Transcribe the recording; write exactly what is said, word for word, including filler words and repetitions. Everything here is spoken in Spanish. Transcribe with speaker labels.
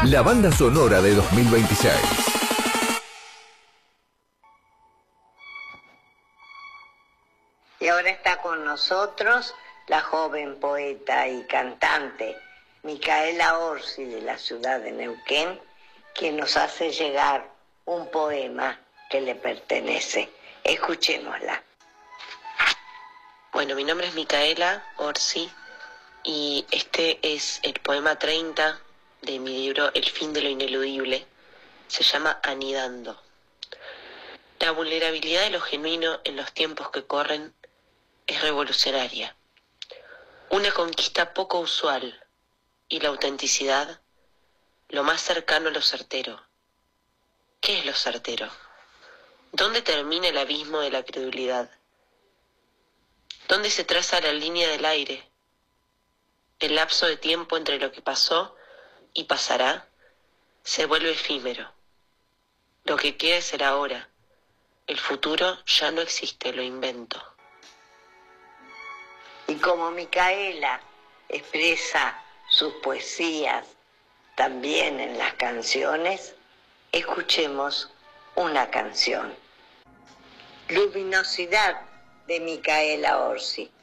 Speaker 1: La banda sonora de dos mil veintiséis.
Speaker 2: Y ahora está con nosotros la joven poeta y cantante Micaela Orsi, de la ciudad de Neuquén, quien nos hace llegar un poema que le pertenece. Escuchémosla.
Speaker 3: Bueno, mi nombre es Micaela Orsi y este es el poema treinta de mi libro El fin de lo ineludible. Se llama Anidando. La vulnerabilidad de lo genuino en los tiempos que corren es revolucionaria. Una conquista poco usual, y la autenticidad lo más cercano a lo certero. ¿Qué es lo certero? ¿Dónde termina el abismo de la credulidad? ¿Dónde se traza la línea del aire? El lapso de tiempo entre lo que pasó y pasará se vuelve efímero. Lo que queda será ahora. El futuro ya no existe, lo invento.
Speaker 2: Y como Micaela expresa sus poesías también en las canciones, escuchemos una canción. Luminosidad, de Micaela Orsi.